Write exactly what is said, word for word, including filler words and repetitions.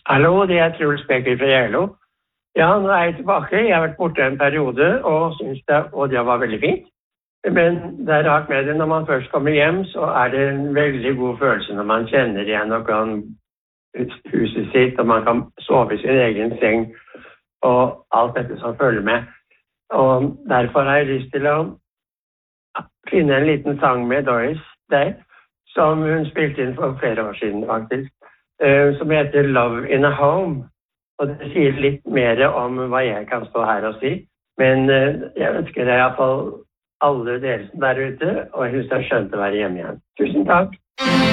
Hallo, det er Truls Becker fra Geilo. Ja, nå er jeg tilbake. Jeg har vært borte en periode, og, synes det, og det var veldig fint. Men det er rart med det, når man først kommer hjem, så er det en veldig god følelse når man kjenner igjen og kan huset sitt, og man kan sove i sin egen seng, og alt dette som følger med. Og derfor har jeg lyst til å finne en liten sang med Doris Day, som hun spilte inn for flere år siden faktisk, som heter Love in a Home. Og det sier litt mer om hva jeg kan stå her og si. Men jeg ønsker deg i hvert fall alle dere som er der ute, og jeg synes det er skjønt å være hjemme igjen. Tusen takk!